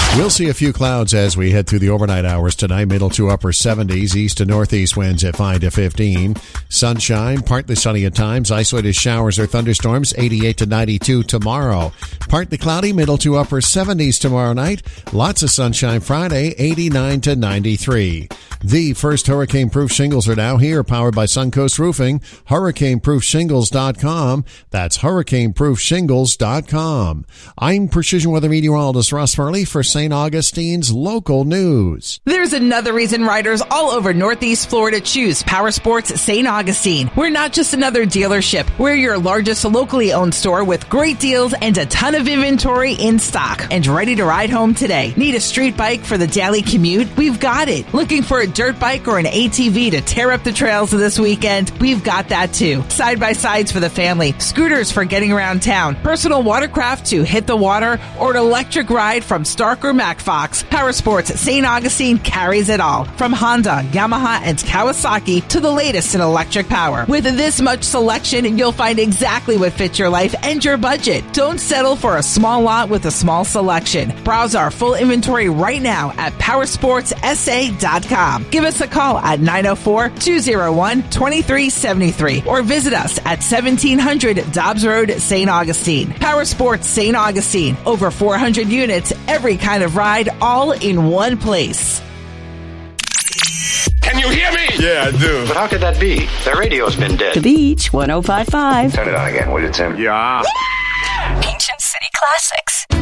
We'll see a few clouds as we head through the overnight hours tonight. Middle to upper 70s, east to northeast winds at 5 to 15. Sunshine, partly sunny at times. Isolated showers or thunderstorms, 88 to 92 tomorrow. Partly cloudy, middle to upper 70s tomorrow night. Lots of sunshine Friday, 89 to 93. The first hurricane-proof shingles are now here, powered by Suncoast Roofing. HurricaneProofShingles.com. That's HurricaneProofShingles.com. I'm Precision Weather Meteorologist Russ Furley for St. Augustine's Local News. There's another reason riders all over Northeast Florida choose Power Sports St. Augustine. We're not just another dealership. We're your largest locally owned store with great deals and a ton of inventory in stock and ready to ride home today. Need a street bike for the daily commute? We've got it. Looking for a dirt bike or an ATV to tear up the trails this weekend? We've got that too. Side-by-sides for the family, scooters for getting around town, personal watercraft to hit the water, or an electric ride from Stark or MacFox. Power Sports St. Augustine carries it all. From Honda, Yamaha, and Kawasaki to the latest in electric power. With this much selection, you'll find exactly what fits your life and your budget. Don't settle for a small lot with a small selection. Browse our full inventory right now at powersportsa.com. Give us a call at 904-201-2373 or visit us at 1700 Dobbs Road, St. Augustine. Power Sports St. Augustine. Over 400 units, every kind of ride, all in one place. Can you hear me? Yeah, I do. But how could that be? The radio's been dead. The Beach 105.5. Turn it on again, will you, Tim? Yeah. Ancient City Classics.